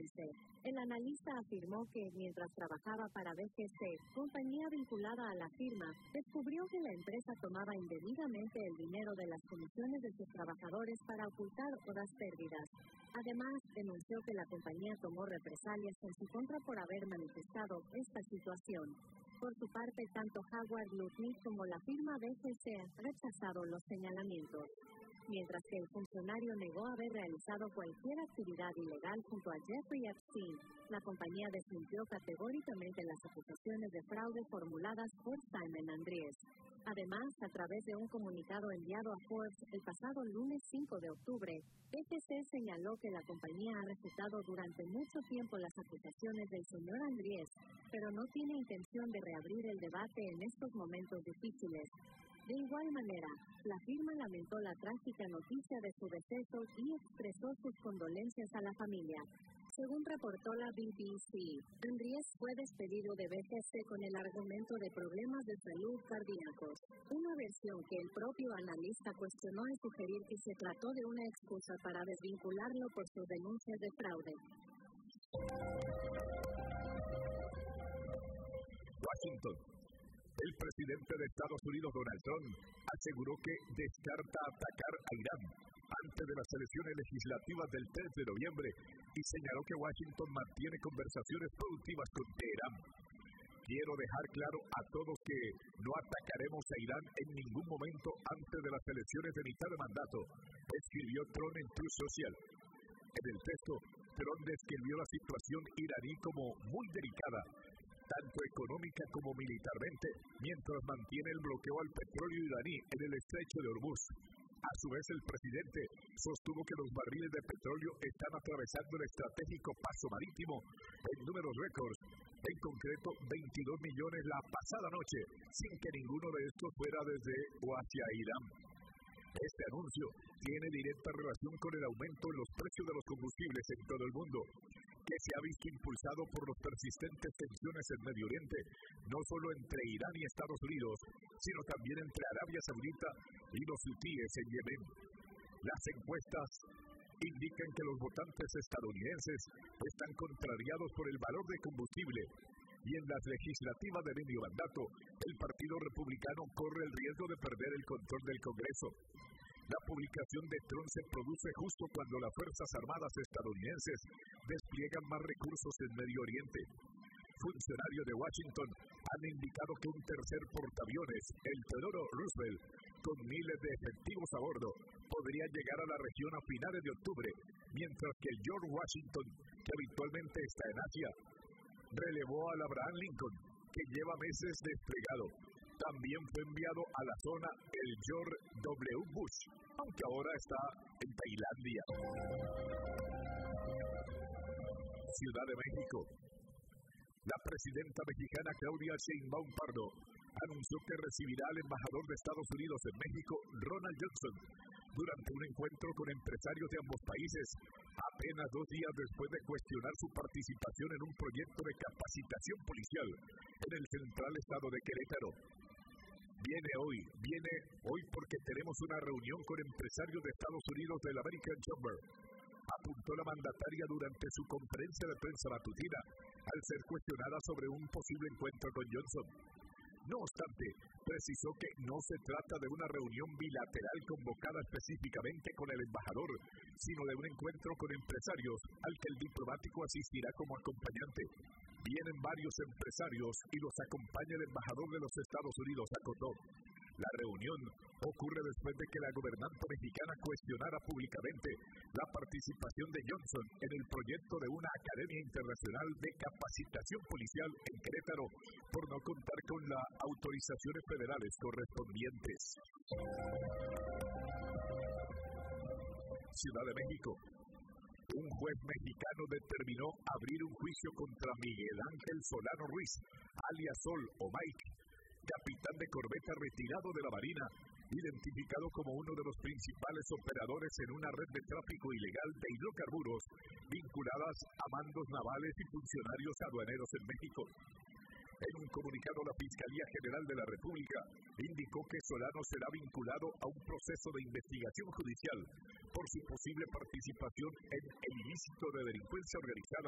2015. El analista afirmó que mientras trabajaba para BGC, compañía vinculada a la firma, descubrió que la empresa tomaba indebidamente el dinero de las comisiones de sus trabajadores para ocultar otras pérdidas. Además, denunció que la compañía tomó represalias en su contra por haber manifestado esta situación. Por su parte, tanto Howard Lutnick como la firma BGC han rechazado los señalamientos. Mientras que el funcionario negó haber realizado cualquier actividad ilegal junto a Jeffrey Epstein, la compañía desmintió categóricamente las acusaciones de fraude formuladas por Simon Andrés. Además, a través de un comunicado enviado a Forbes el pasado lunes 5 de octubre, BGC señaló que la compañía ha refutado durante mucho tiempo las acusaciones del señor Andrés, pero no tiene intención de reabrir el debate en estos momentos difíciles. De igual manera, la firma lamentó la trágica noticia de su deceso y expresó sus condolencias a la familia. Según reportó la BBC, Andrés fue despedido de BGC con el argumento de problemas de salud cardíacos, una versión que el propio analista cuestionó al sugerir que se trató de una excusa para desvincularlo por sus denuncias de fraude. Washington. El presidente de Estados Unidos, Donald Trump, aseguró que descarta atacar a Irán antes de las elecciones legislativas del 3 de noviembre y señaló que Washington mantiene conversaciones productivas con Teherán. Quiero dejar claro a todos que no atacaremos a Irán en ningún momento antes de las elecciones de mitad de mandato, escribió Trump en Truth Social. En el texto, Trump describió la situación iraní como muy delicada, tanto económica como militarmente, mientras mantiene el bloqueo al petróleo iraní en el estrecho de Hormuz. A su vez, el presidente sostuvo que los barriles de petróleo están atravesando el estratégico paso marítimo en números récords, en concreto 22 millones la pasada noche, sin que ninguno de estos fuera desde o hacia Irán. Este anuncio tiene directa relación con el aumento en los precios de los combustibles en todo el mundo, que se ha visto impulsado por las persistentes tensiones en Medio Oriente, no solo entre Irán y Estados Unidos, sino también entre Arabia Saudita y los hutíes en Yemen. Las encuestas indican que los votantes estadounidenses están contrariados por el valor de combustible, y en las legislativas de medio mandato, el Partido Republicano corre el riesgo de perder el control del Congreso. La publicación de Trump se produce justo cuando las Fuerzas Armadas estadounidenses despliegan más recursos en Medio Oriente. Funcionarios de Washington han indicado que un tercer portaaviones, el Theodore Roosevelt, con miles de efectivos a bordo, podría llegar a la región a finales de octubre, mientras que el George Washington, que habitualmente está en Asia, relevó al Abraham Lincoln, que lleva meses desplegado. También fue enviado a la zona el George W. Bush, aunque ahora está en Tailandia. Ciudad de México. La presidenta mexicana Claudia Sheinbaum Pardo anunció que recibirá al embajador de Estados Unidos en México, Ronald Johnson, durante un encuentro con empresarios de ambos países, apenas 2 días después de cuestionar su participación en un proyecto de capacitación policial en el central estado de Querétaro. Viene hoy porque tenemos una reunión con empresarios de Estados Unidos del American Chamber, apuntó la mandataria durante su conferencia de prensa matutina, al ser cuestionada sobre un posible encuentro con Johnson. No obstante, precisó que no se trata de una reunión bilateral convocada específicamente con el embajador, sino de un encuentro con empresarios al que el diplomático asistirá como acompañante. Vienen varios empresarios y los acompaña el embajador de los Estados Unidos, acotó. La reunión ocurre después de que la gobernante mexicana cuestionara públicamente la participación de Johnson en el proyecto de una Academia Internacional de Capacitación Policial en Querétaro por no contar con las autorizaciones federales correspondientes. Ciudad de México. Un juez mexicano determinó abrir un juicio contra Miguel Ángel Solano Ruiz, alias Sol o Mike, capitán de corbeta retirado de la Marina, identificado como uno de los principales operadores en una red de tráfico ilegal de hidrocarburos vinculadas a mandos navales y funcionarios aduaneros en México. En un comunicado, la Fiscalía General de la República indicó que Solano será vinculado a un proceso de investigación judicial por su posible participación en el ilícito de delincuencia organizada